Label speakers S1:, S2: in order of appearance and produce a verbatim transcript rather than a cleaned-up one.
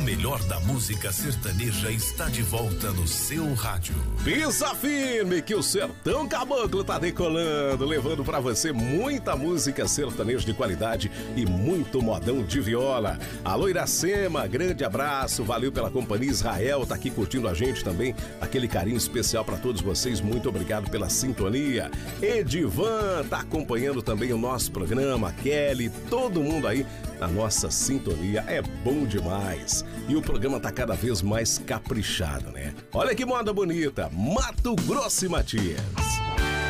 S1: melhor da música sertaneja está de volta no seu rádio.
S2: Pisa firme que o Sertão Caboclo tá decolando, levando pra você muita música sertaneja de qualidade e muito modão de viola. Alô Iracema, grande abraço, valeu pela companhia. Israel tá aqui curtindo a gente também, aquele carinho especial pra todos vocês, muito obrigado pela sintonia. Edivan tá acompanhando também o nosso programa, Kelly, todo mundo aí na nossa sintonia, é bom demais. E o programa tá cada vez mais caprichado, né? Olha que moda bonita, Mato Grosso e Matias.